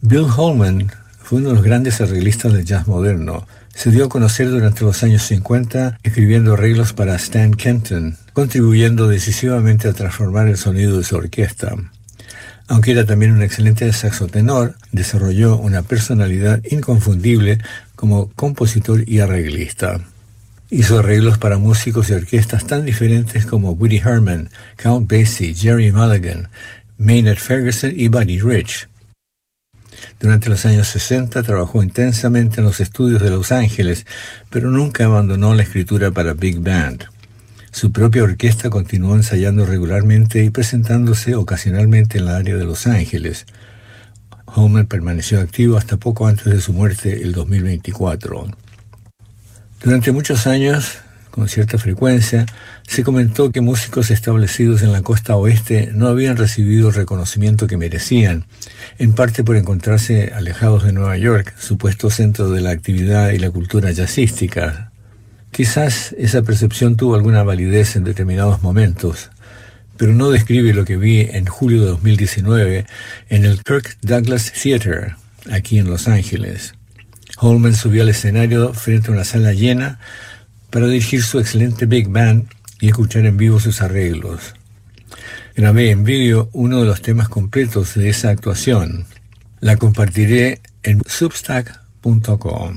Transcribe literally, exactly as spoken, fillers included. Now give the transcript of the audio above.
Bill Holman fue uno de los grandes arreglistas del jazz moderno. Se dio a conocer durante los años cincuenta escribiendo arreglos para Stan Kenton, contribuyendo decisivamente a transformar el sonido de su orquesta. Aunque era también un excelente saxotenor, desarrolló una personalidad inconfundible como compositor y arreglista. Hizo arreglos para músicos y orquestas tan diferentes como Woody Herman, Count Basie, Jerry Mulligan, Maynard Ferguson y Buddy Rich. Durante los años sesenta trabajó intensamente en los estudios de Los Ángeles, pero nunca abandonó la escritura para Big Band. Su propia orquesta continuó ensayando regularmente y presentándose ocasionalmente en la área de Los Ángeles. Holman permaneció activo hasta poco antes de su muerte el dos mil veinticuatro. Durante muchos años, con cierta frecuencia, se comentó que músicos establecidos en la costa oeste no habían recibido el reconocimiento que merecían, en parte por encontrarse alejados de Nueva York, supuesto centro de la actividad y la cultura jazzística. Quizás esa percepción tuvo alguna validez en determinados momentos, pero no describe lo que vi en julio de dos mil diecinueve en el Kirk Douglas Theater, aquí en Los Ángeles. Holman subió al escenario frente a una sala llena para dirigir su excelente Big Band y escuchar en vivo sus arreglos. Grabé en vídeo uno de los temas completos de esa actuación. La compartiré en substack punto com.